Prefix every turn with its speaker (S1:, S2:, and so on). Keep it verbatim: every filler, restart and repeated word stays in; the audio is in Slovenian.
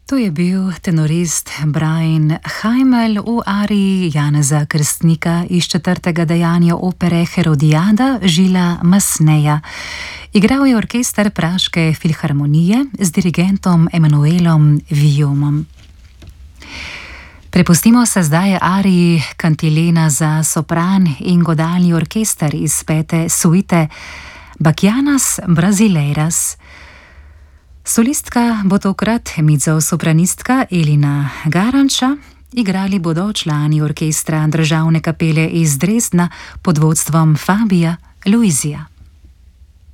S1: To je bil tenorist Brian Hajmelj v ariji Janeza Krstnika iz četrtega dejanja opere Herodijada Žila Masneja. Igral je orkester Praške filharmonije z dirigentom Emanuelom Vijomom. Prepustimo se zdaj ariji Kantilena za sopran in godalni orkester iz pete suite Bachianas Brasileiras. Solistka bo tokrat mezzosopranistka Elina Garanča, igrali bodo člani orkestra državne kapele iz Dresdna pod vodstvom Fabija Luizija.